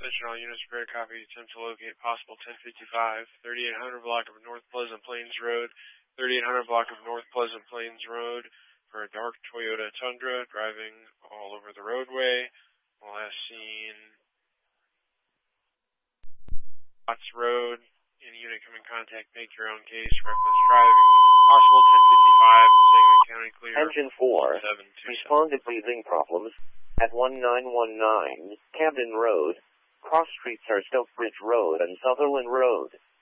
Attention all units, prepare a copy. Attempt to locate possible 1055, 3800 block of North Pleasant Plains Road, 3800 block of North Pleasant Plains Road for a dark Toyota Tundra driving all over the roadway. Last seen Watts Road. Any unit come in contact, make your own case. Reckless driving. Possible 1055, Sangamon County clear. Engine 4. Respond to breathing problems at 1919 Camden Road. Cross streets are Stoke Bridge Road and Sutherland Road.